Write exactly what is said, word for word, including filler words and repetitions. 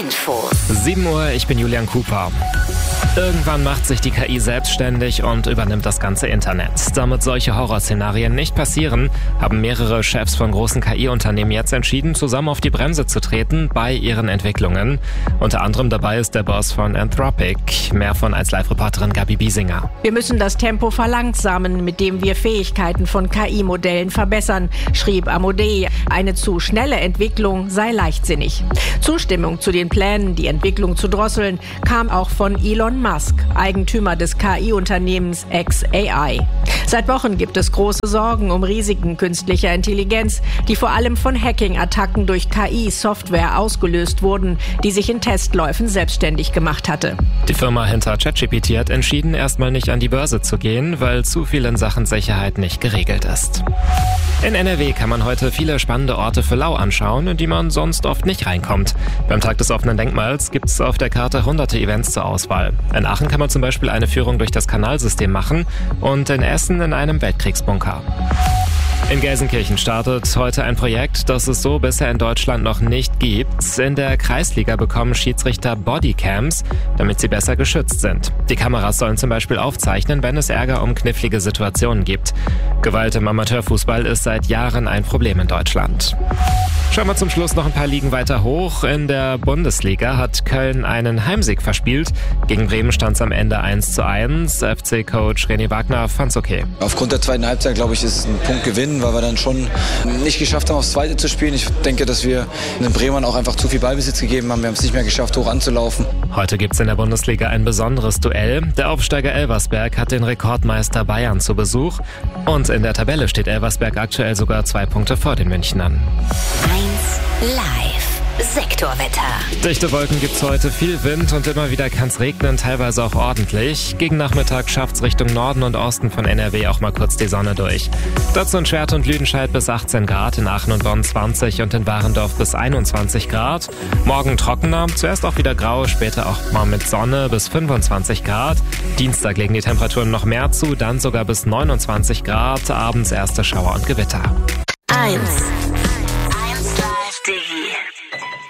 Info. sieben Uhr, ich bin Julian Cooper. Irgendwann macht sich die K I selbstständig und übernimmt das ganze Internet. Damit solche Horrorszenarien nicht passieren, haben mehrere Chefs von großen K I-Unternehmen jetzt entschieden, zusammen auf die Bremse zu treten bei ihren Entwicklungen. Unter anderem dabei ist der Boss von Anthropic. Mehr von als Live-Reporterin Gabi Biesinger. Wir müssen das Tempo verlangsamen, mit dem wir Fähigkeiten von K I-Modellen verbessern, schrieb Amodei. Eine zu schnelle Entwicklung sei leichtsinnig. Zustimmung zu den Plänen, die Entwicklung zu drosseln, kam auch von Elon Musk, Eigentümer des K I-Unternehmens X A I. Seit Wochen gibt es große Sorgen um Risiken künstlicher Intelligenz, die vor allem von Hacking-Attacken durch K I-Software ausgelöst wurden, die sich in Testläufen selbstständig gemacht hatte. Die Firma hinter ChatGPT hat entschieden, erstmal nicht an die Börse zu gehen, weil zu viel in Sachen Sicherheit nicht geregelt ist. In N R W kann man heute viele spannende Orte für Lau anschauen, in die man sonst oft nicht reinkommt. Beim Tag des offenen Denkmals gibt es auf der Karte hunderte Events zur Auswahl. In Aachen kann man zum Beispiel eine Führung durch das Kanalsystem machen und in Essen in einem Weltkriegsbunker. In Gelsenkirchen startet heute ein Projekt, das es so bisher in Deutschland noch nicht gibt. In der Kreisliga bekommen Schiedsrichter Bodycams, damit sie besser geschützt sind. Die Kameras sollen zum Beispiel aufzeichnen, wenn es Ärger um knifflige Situationen gibt. Gewalt im Amateurfußball ist seit Jahren ein Problem in Deutschland. Schauen wir zum Schluss noch ein paar Ligen weiter hoch. In der Bundesliga hat Köln einen Heimsieg verspielt. Gegen Bremen stand es am Ende eins zu eins. F C-Coach René Wagner fand's okay. Aufgrund der zweiten Halbzeit, glaube ich, ist es ein Punktgewinn, weil wir dann schon nicht geschafft haben, aufs Zweite zu spielen. Ich denke, dass wir den Bremern auch einfach zu viel Ballbesitz gegeben haben. Wir haben es nicht mehr geschafft, hoch anzulaufen. Heute gibt's in der Bundesliga ein besonderes Duell. Der Aufsteiger Elversberg hat den Rekordmeister Bayern zu Besuch. Und in der Tabelle steht Elversberg aktuell sogar zwei Punkte vor den Münchnern. eins Live. Sektorwetter. Dichte Wolken gibt's heute, viel Wind und immer wieder kann's regnen, teilweise auch ordentlich. Gegen Nachmittag schafft's Richtung Norden und Osten von N R W auch mal kurz die Sonne durch. Dazu in Schwert und Lüdenscheid bis achtzehn Grad, in Aachen und Bonn zwanzig und in Warendorf bis einundzwanzig Grad. Morgen trockener, zuerst auch wieder grau, später auch mal mit Sonne bis fünfundzwanzig Grad. Dienstag legen die Temperaturen noch mehr zu, dann sogar bis neunundzwanzig Grad, abends erste Schauer und Gewitter. eins